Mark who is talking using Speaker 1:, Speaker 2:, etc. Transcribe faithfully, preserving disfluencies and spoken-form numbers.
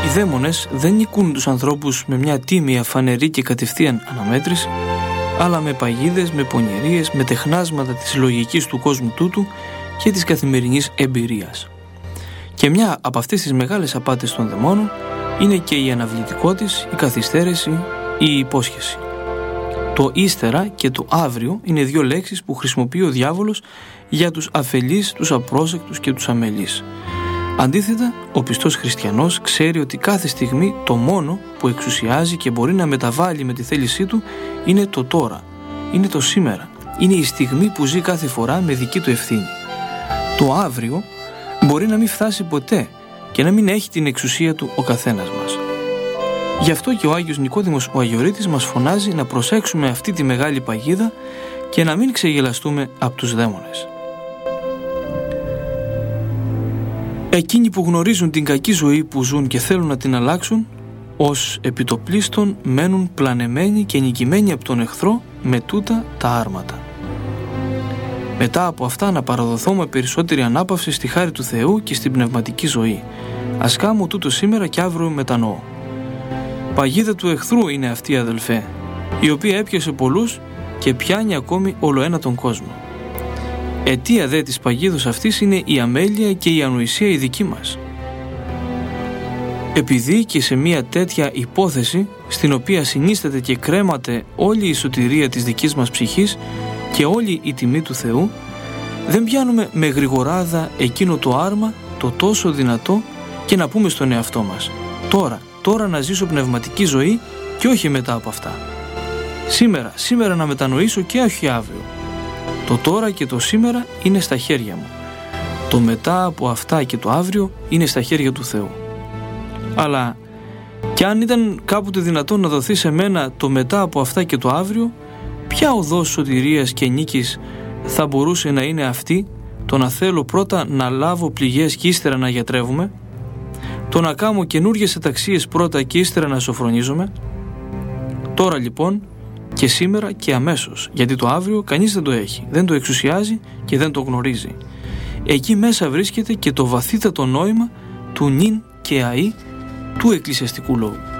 Speaker 1: δαίμονες δεν νικούν τους ανθρώπους με μια τίμια, φανερή και κατευθείαν αναμέτρηση, αλλά με παγίδες, με πονηρίες, με τεχνάσματα της λογικής του κόσμου τούτου και της καθημερινής εμπειρίας. Και μια από αυτές τις μεγάλες απάτες των δαιμόνων είναι και η αναβλητικότης, η καθυστέρηση, η υπόσχεση. Το ύστερα και το αύριο είναι δύο λέξεις που χρησιμοποιεί ο διάβολος για τους αφελείς, τους απρόσεκτους και τους αμελείς. Αντίθετα, ο πιστός χριστιανός ξέρει ότι κάθε στιγμή το μόνο που εξουσιάζει και μπορεί να μεταβάλει με τη θέλησή του είναι το τώρα, είναι το σήμερα, είναι η στιγμή που ζει κάθε φορά με δική του ευθύνη. Το αύριο μπορεί να μην φτάσει ποτέ και να μην έχει την εξουσία του ο καθένας μας. Γι' αυτό και ο Άγιος Νικόδημος ο Αγιορείτης μας φωνάζει να προσέξουμε αυτή τη μεγάλη παγίδα και να μην ξεγελαστούμε από τους δαίμονες. Εκείνοι που γνωρίζουν την κακή ζωή που ζουν και θέλουν να την αλλάξουν, ως επιτοπλίστων μένουν πλανεμένοι και νικημένοι από τον εχθρό με τούτα τα άρματα. Μετά από αυτά να παραδοθώ με περισσότερη ανάπαυση στη χάρη του Θεού και στην πνευματική ζωή. Ας κάμω τούτο σήμερα και αύριο μετανοώ. Παγίδα του εχθρού είναι αυτή, αδελφέ, η οποία έπιασε πολλούς και πιάνει ακόμη όλο ένα τον κόσμο. Αιτία δε της παγίδος αυτής είναι η αμέλεια και η ανοησία η δική μας. Επειδή και σε μια τέτοια υπόθεση, στην οποία συνίσταται και κρέμαται όλη η σωτηρία της δικής μας ψυχής και όλη η τιμή του Θεού, δεν πιάνουμε με γρηγοράδα εκείνο το άρμα, το τόσο δυνατό, και να πούμε στον εαυτό μας: τώρα, τώρα να ζήσω πνευματική ζωή και όχι μετά από αυτά. Σήμερα, σήμερα να μετανοήσω και όχι αύριο. Το τώρα και το σήμερα είναι στα χέρια μου. Το μετά από αυτά και το αύριο είναι στα χέρια του Θεού. Αλλά κι αν ήταν κάποτε δυνατόν να δοθεί σε μένα το μετά από αυτά και το αύριο, ποια οδός σωτηρίας και νίκης θα μπορούσε να είναι αυτή, το να θέλω πρώτα να λάβω πληγές και ύστερα να γιατρεύομαι, το να κάνω καινούργιες αταξίες πρώτα και ύστερα να σοφρονίζομαι? Τώρα λοιπόν και σήμερα και αμέσως, γιατί το αύριο κανείς δεν το έχει, δεν το εξουσιάζει και δεν το γνωρίζει. Εκεί μέσα βρίσκεται και το βαθύτατο νόημα του νυν και αΐ του εκκλησιαστικού λόγου.